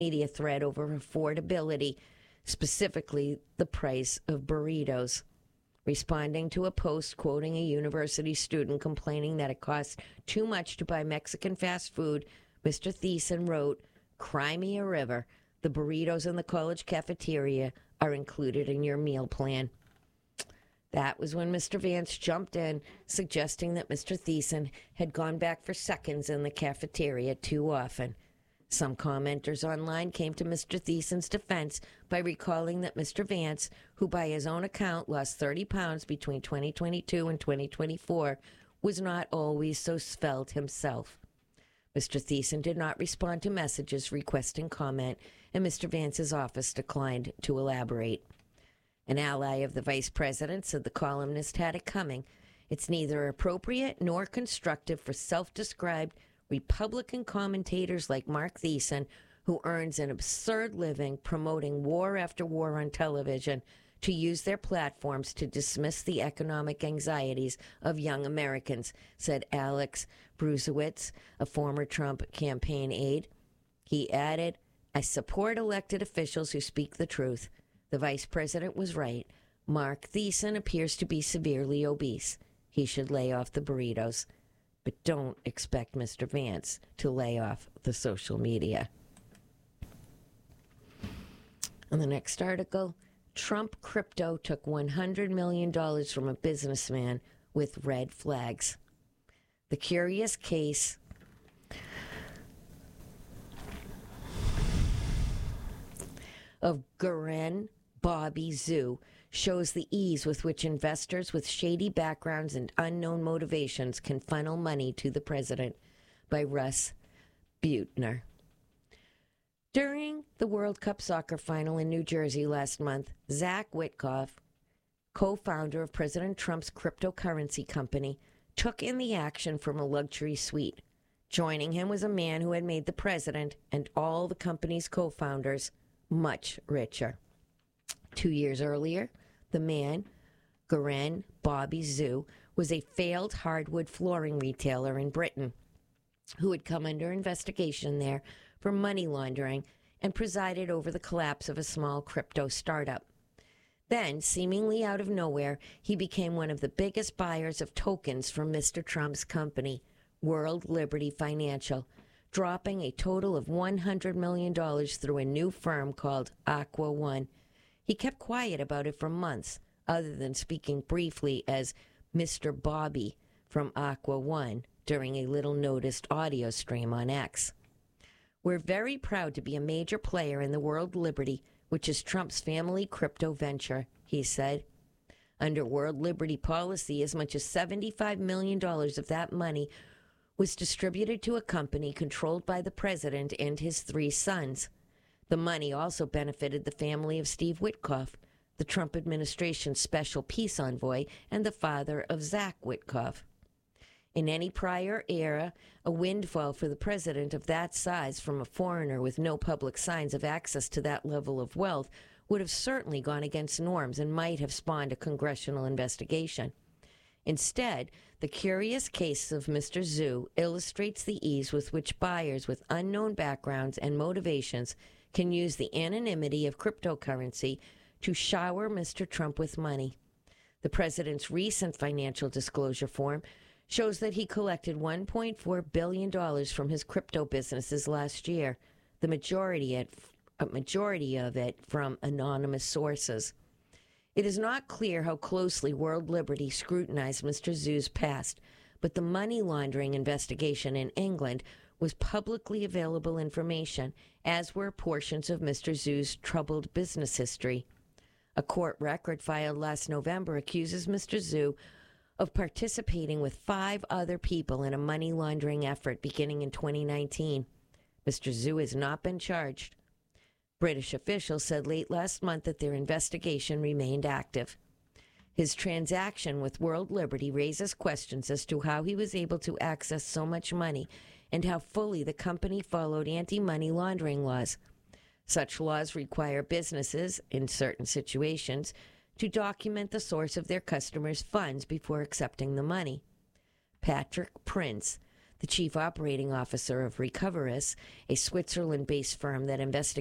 media thread over affordability, specifically the price of burritos. Responding to a post quoting a university student complaining that it costs too much to buy Mexican fast food, Mr. Thiessen wrote, "Cry me a river. The burritos in the college cafeteria are included in your meal plan." That was when Mr. Vance jumped in, suggesting that Mr. Thiessen had gone back for seconds in the cafeteria too often. Some commenters online came to Mr. Thiessen's defense by recalling that Mr. Vance, who by his own account lost 30 pounds between 2022 and 2024, was not always so svelte himself. Mr. Thiessen did not respond to messages requesting comment, and Mr. Vance's office declined to elaborate. An ally of the vice president said the columnist had it coming. It's neither appropriate nor constructive for self-described Republican commentators like Mark Thiessen, who earns an absurd living promoting war after war on television, to use their platforms to dismiss the economic anxieties of young Americans, said Alex Brusewitz, a former Trump campaign aide. He added, "I support elected officials who speak the truth. The vice president was right. Mark Thiessen appears to be severely obese. He should lay off the burritos. But don't expect Mr. Vance to lay off the social media." On the next article, Trump crypto took $100 million from a businessman with red flags. The curious case of Garen Bobby Zhu shows the ease with which investors with shady backgrounds and unknown motivations can funnel money to the president, by Russ Buettner. During the World Cup soccer final in New Jersey last month, Zach Witkoff, co-founder of President Trump's cryptocurrency company, took in the action from a luxury suite. Joining him was a man who had made the president and all the company's co-founders much richer. 2 years earlier, the man, Garen Bobby Zhu, was a failed hardwood flooring retailer in Britain who had come under investigation there for money laundering and presided over the collapse of a small crypto startup. Then, seemingly out of nowhere, he became one of the biggest buyers of tokens from Mr. Trump's company, World Liberty Financial, dropping a total of $100 million through a new firm called Aqua One. He kept quiet about it for months, other than speaking briefly as Mr. Bobby from Aqua One during a little-noticed audio stream on X. "We're very proud to be a major player in the World Liberty, which is Trump's family crypto venture," he said. Under World Liberty policy, as much as $75 million of that money was distributed to a company controlled by the president and his 3 sons. The money also benefited the family of Steve Witkoff, the Trump administration's special peace envoy and the father of Zach Witkoff. In any prior era, a windfall for the president of that size from a foreigner with no public signs of access to that level of wealth would have certainly gone against norms and might have spawned a congressional investigation. Instead, the curious case of Mr. Zhu illustrates the ease with which buyers with unknown backgrounds and motivations can use the anonymity of cryptocurrency to shower Mr. Trump with money. The president's recent financial disclosure form shows that he collected $1.4 billion from his crypto businesses last year, a majority of it from anonymous sources. It is not clear how closely World Liberty scrutinized Mr. Zhu's past, but the money laundering investigation in England was publicly available information, as were portions of Mr. Zhu's troubled business history. A court record filed last November accuses Mr. Zhu of participating with 5 other people in a money laundering effort beginning in 2019. Mr. Zhu has not been charged. British officials said late last month that their investigation remained active. His transaction with World Liberty raises questions as to how he was able to access so much money and how fully the company followed anti-money laundering laws. Such laws require businesses, in certain situations, to document the source of their customers' funds before accepting the money. Patrick Prince, The chief operating officer of Recoverus, a Switzerland based firm that investigates